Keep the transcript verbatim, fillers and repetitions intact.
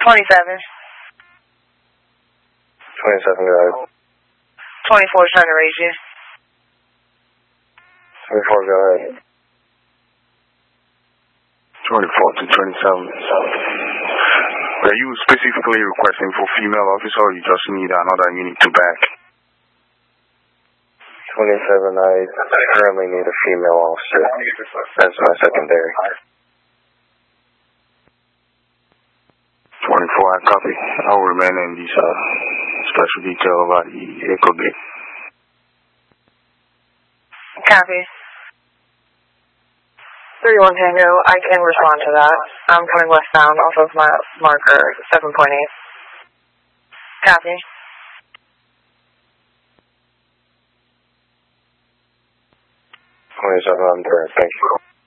twenty-seven. twenty-seven, go ahead. twenty-four is trying to raise you. twenty-four, go ahead. twenty-four to twenty-seven. Are you specifically requesting for female officer or you just need another unit to back? twenty-seven, I currently need a female officer. That's my secondary. twenty-four, I copy. I will remain in this uh, special detail about the Echo Gate. Copy. three one Tango, I can respond to that. I'm coming westbound off of my marker seven point eight. Copy. twenty-seven, I'm there. Thank you.